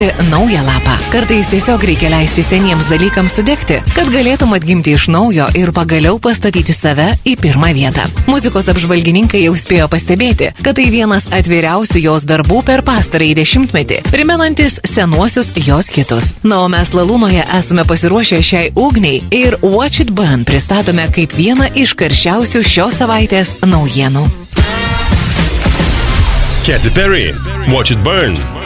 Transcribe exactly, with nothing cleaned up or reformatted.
naują lapą. Kartais tiesiog reikia leisti seniems dalykams sudegti, kad galėtum atgimti iš naujo ir pagaliau pastatyti save į pirmą vietą. Muzikos apžvalgininkai jau spėjo pastebėti, kad tai vienas atviriausių jos darbų per pastarąjį dešimtmetį, primenantis senuosius jos kitus. Na, o mes Lalūnoje esame pasiruošę šiai ugniai ir Watch It Burn pristatome kaip vieną iš karščiausių šios savaitės naujienų. Katy Perry, Watch It Burn.